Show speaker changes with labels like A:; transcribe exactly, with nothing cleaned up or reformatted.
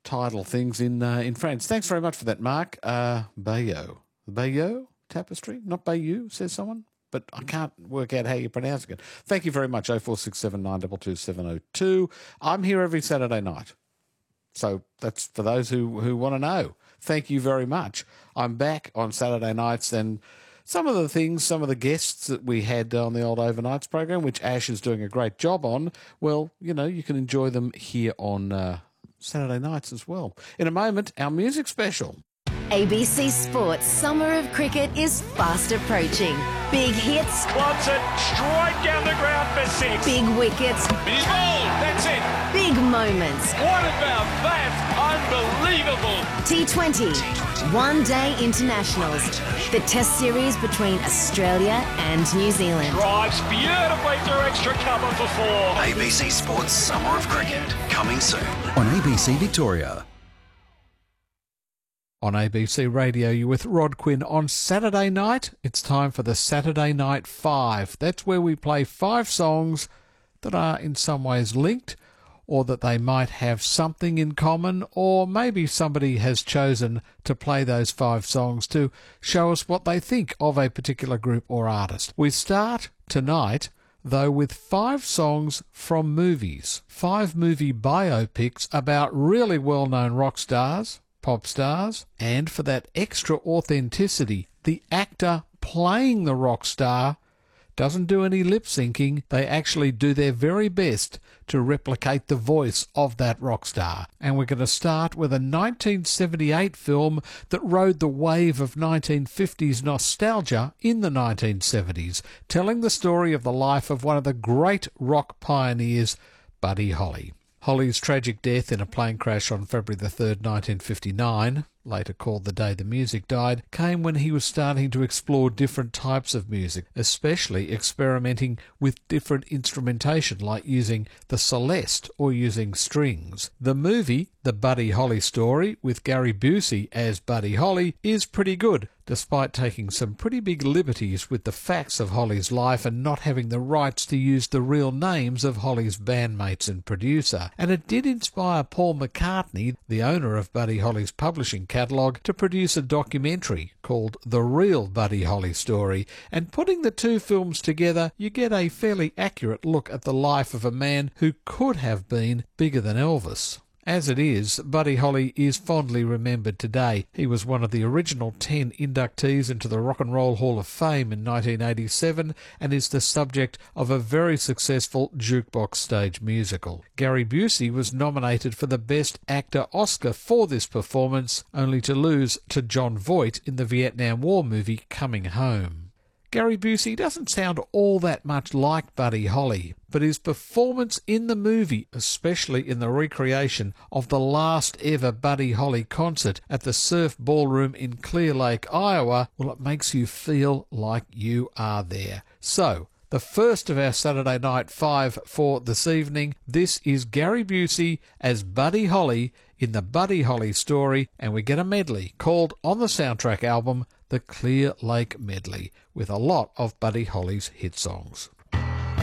A: title things in uh, in France. Thanks very much for that, Mark. Uh, Bayeux. Bayeux Tapestry? Not Bayeux, says someone. But I can't work out how you're pronouncing it. Thank you very much, oh four six seven nine two two seven oh two. I'm here every Saturday night. So that's for those who, who want to know. Thank you very much. I'm back on Saturday nights, and some of the things, some of the guests that we had on the old Overnights program, which Ash is doing a great job on, well, you know, you can enjoy them here on uh, Saturday nights as well. In a moment, our music special.
B: A B C Sports Summer of Cricket is fast approaching. Big hits.
C: Wants it straight down the ground for six.
B: Big wickets.
C: He's bowled. That's it.
B: Big moments.
C: What about that? Unbelievable.
B: T twenty. One Day Internationals. The Test series between Australia and New Zealand.
C: Drives beautifully through extra cover for four.
D: A B C Sports Summer of Cricket. Coming soon on A B C Victoria.
A: On A B C Radio, you're with Rod Quinn. On Saturday night, it's time for the Saturday Night Five. That's where we play five songs that are in some ways linked, or that they might have something in common, or maybe somebody has chosen to play those five songs to show us what they think of a particular group or artist. We start tonight, though, with five songs from movies. Five movie biopics about really well-known rock stars, pop stars, and for that extra authenticity, the actor playing the rock star doesn't do any lip syncing. They actually do their very best to replicate the voice of that rock star. And we're going to start with a nineteen seventy-eight film that rode the wave of nineteen fifties nostalgia in the nineteen seventies, telling the story of the life of one of the great rock pioneers, Buddy Holly. Holly's tragic death in a plane crash on February the third, nineteen fifty-nine, later called the day the music died, came when he was starting to explore different types of music, especially experimenting with different instrumentation like using the celeste or using strings. The movie, The Buddy Holly Story, with Gary Busey as Buddy Holly, is pretty good, despite taking some pretty big liberties with the facts of Holly's life and not having the rights to use the real names of Holly's bandmates and producer. And it did inspire Paul McCartney, the owner of Buddy Holly's publishing catalogue, to produce a documentary called The Real Buddy Holly Story. And putting the two films together, you get a fairly accurate look at the life of a man who could have been bigger than Elvis. As it is, Buddy Holly is fondly remembered today. He was one of the original ten inductees into the Rock and Roll Hall of Fame in nineteen eighty-seven and is the subject of a very successful jukebox stage musical. Gary Busey was nominated for the Best Actor Oscar for this performance, only to lose to Jon Voight in the Vietnam War movie Coming Home. Gary Busey doesn't sound all that much like Buddy Holly, but his performance in the movie, especially in the recreation of the last ever Buddy Holly concert at the Surf Ballroom in Clear Lake, Iowa, well, it makes you feel like you are there. So, the first of our Saturday Night Five for this evening, this is Gary Busey as Buddy Holly in the Buddy Holly Story, and we get a medley called on the soundtrack album, The Clear Lake Medley, with a lot of Buddy Holly's hit songs.